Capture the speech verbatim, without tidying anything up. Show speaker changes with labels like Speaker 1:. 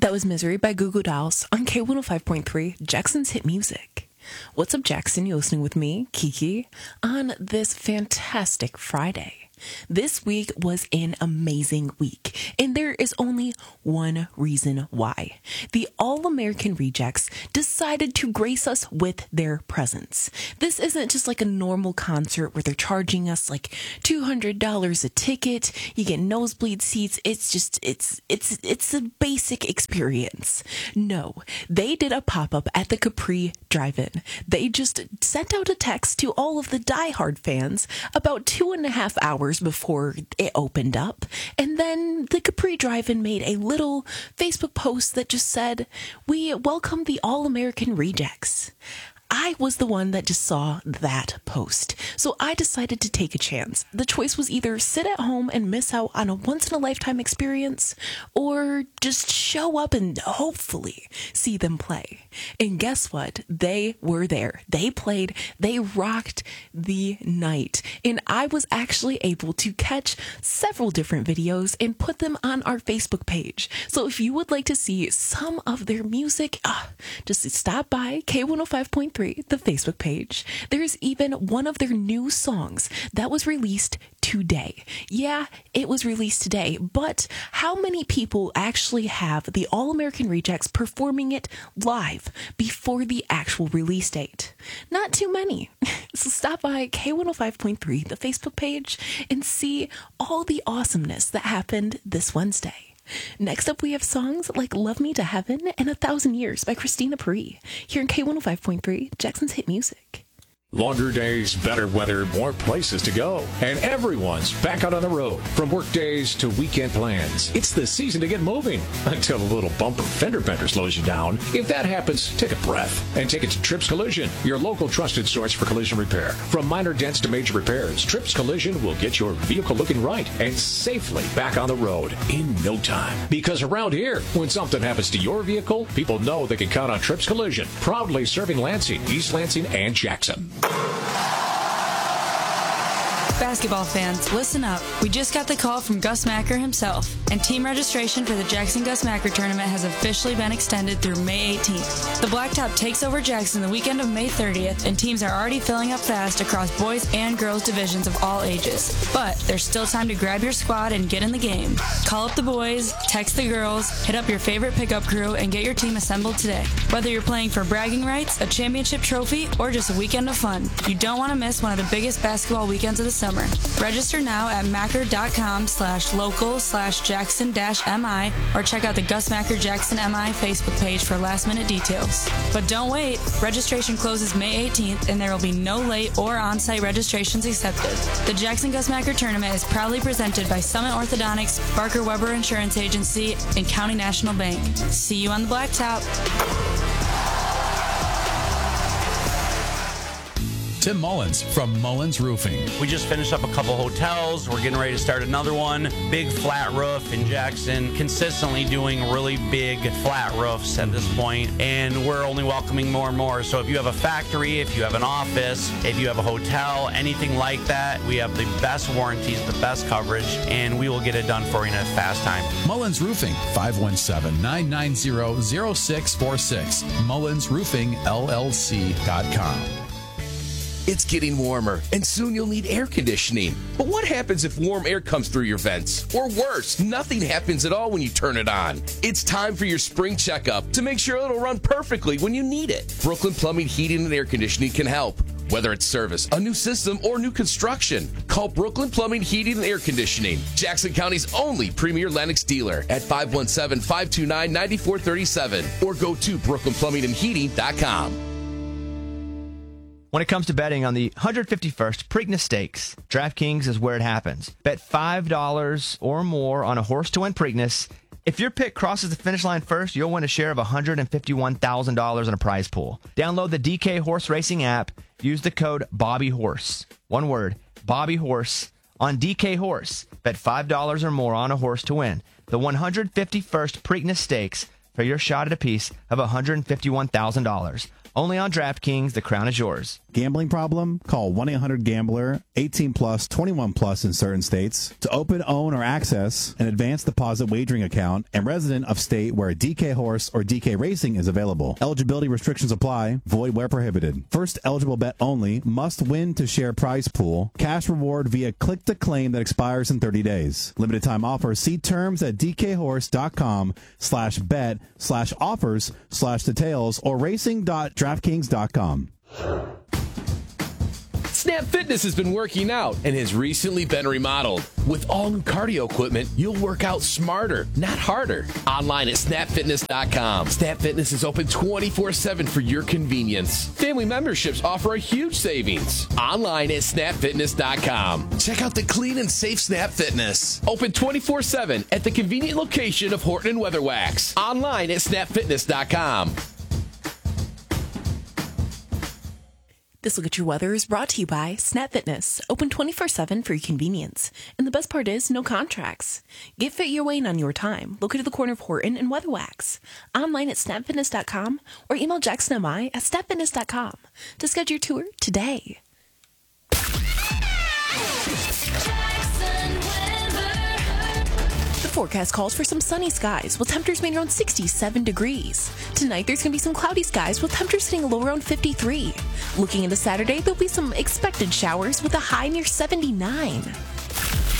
Speaker 1: That was Misery by Goo Goo Dolls on K one oh five point three, Jackson's Hit Music. What's up, Jackson? You're listening with me, Kiki, on this fantastic Friday. This week was an amazing week, and there is only one reason why. The All-American Rejects decided to grace us with their presence. This isn't just like a normal concert where they're charging us like two hundred dollars a ticket, you get nosebleed seats. It's just, it's, it's, it's a basic experience. No, they did a pop-up at the Capri Drive-In. They just sent out a text to all of the diehard fans about two and a half hours before it opened up, and then the Capri Drive-In made a little Facebook post that just said, "We welcome the All-American Rejects." I was the one that just saw that post, so I decided to take a chance. The choice was either sit at home and miss out on a once-in-a-lifetime experience, or just show up and hopefully see them play. And guess what? They were there. They played. They rocked the night. And I was actually able to catch several different videos and put them on our Facebook page. So if you would like to see some of their music, uh, just stop by K one oh five point three, the Facebook page. There's even one of their new songs that was released today. Yeah, it was released today, but how many people actually have the All-American Rejects performing it live before the actual release date? Not too many. So stop by K one oh five point three, the Facebook page, and see all the awesomeness that happened this Wednesday. Next up, we have songs like Love Me to Heaven and A Thousand Years by Christina Perri, here in K one oh five point three, Jackson's Hit Music.
Speaker 2: Longer days, better weather, more places to go. And everyone's back out on the road. From work days to weekend plans. It's the season to get moving. Until a little bumper fender bender slows you down. If that happens, take a breath and take it to Trips Collision, your local trusted source for collision repair. From minor dents to major repairs, Trips Collision will get your vehicle looking right and safely back on the road in no time. Because around here, when something happens to your vehicle, people know they can count on Trips Collision. Proudly serving Lansing, East Lansing, and Jackson.
Speaker 3: Basketball fans, listen up. We just got the call from Gus Macker himself, and team registration for the Jackson Gus Macker tournament has officially been extended through May eighteenth. The Blacktop takes over Jackson the weekend of May thirtieth, and teams are already filling up fast across boys and girls divisions of all ages. But there's still time to grab your squad and get in the game. Call up the boys, text the girls, hit up your favorite pickup crew, and get your team assembled today. Whether you're playing for bragging rights, a championship trophy, or just a weekend of fun, you don't want to miss one of the biggest basketball weekends of the summer. Register now at macker.com slash local slash Jackson dash MI or check out the Gus Macker Jackson M I Facebook page for last minute details. But don't wait. Registration closes May eighteenth and there will be no late or on-site registrations accepted. The Jackson Gus Macker tournament is proudly presented by Summit Orthodontics, Barker Weber Insurance Agency, and County National Bank. See you on the Blacktop.
Speaker 4: Tim Mullins from Mullins Roofing.
Speaker 5: We just finished up a couple hotels. We're getting ready to start another one. Big flat roof in Jackson. Consistently doing really big flat roofs at this point, and we're only welcoming more and more. So if you have a factory, if you have an office, if you have a hotel, anything like that, we have the best warranties, the best coverage, and we will get it done for you in a fast time.
Speaker 4: Mullins Roofing, five one seven, nine nine zero, zero six four six. Mullins Roofing L L C dot com.
Speaker 6: It's getting warmer, and soon you'll need air conditioning. But what happens if warm air comes through your vents? Or worse, nothing happens at all when you turn it on. It's time for your spring checkup to make sure it'll run perfectly when you need it. Brooklyn Plumbing, Heating, and Air Conditioning can help. Whether it's service, a new system, or new construction, call Brooklyn Plumbing, Heating, and Air Conditioning, Jackson County's only premier Lennox dealer at five one seven, five two nine, nine four three seven or go to brooklyn plumbing and heating dot com.
Speaker 7: When it comes to betting on the one hundred fifty-first Preakness Stakes, DraftKings is where it happens. Bet five dollars or more on a horse to win Preakness. If your pick crosses the finish line first, you'll win a share of one hundred fifty-one thousand dollars in a prize pool. Download the D K Horse Racing app. Use the code BOBBYHORSE. One word, BOBBYHORSE on D K Horse. Bet five dollars or more on a horse to win the one hundred fifty-first Preakness Stakes for your shot at a piece of one hundred fifty-one thousand dollars. Only on DraftKings, the crown is yours.
Speaker 8: Gambling problem? Call one eight hundred gambler, eighteen plus, twenty-one plus in certain states. To open, own, or access an advanced deposit wagering account and resident of state where D K Horse or D K Racing is available. Eligibility restrictions apply. Void where prohibited. First eligible bet only. Must win to share prize pool. Cash reward via click to claim that expires in thirty days. Limited time offer. See terms at dkhorse.com slash bet slash offers slash details or racing.draftkings dot com.
Speaker 6: Snap Fitness has been working out and has recently been remodeled. With all new cardio equipment, you'll work out smarter, not harder. Online at snap fitness dot com. Snap Fitness is open twenty-four seven for your convenience. Family memberships offer a huge savings. Online at snap fitness dot com. Check out the clean and safe Snap Fitness. Open twenty-four seven at the convenient location of Horton and Weatherwax. Online at snap fitness dot com.
Speaker 1: This Look at Your Weather is brought to you by Snap Fitness, open twenty-four seven for your convenience. And the best part is, no contracts. Get fit your way and on your time. Located at the corner of Horton and Weatherwax. Online at snap fitness dot com or email Jackson M I at snap fitness dot com to schedule your tour today. The forecast calls for some sunny skies with temperatures made around sixty-seven degrees. Tonight, there's going to be some cloudy skies with temperatures sitting a low around fifty-three. Looking into Saturday, there'll be some expected showers with a high near seventy-nine.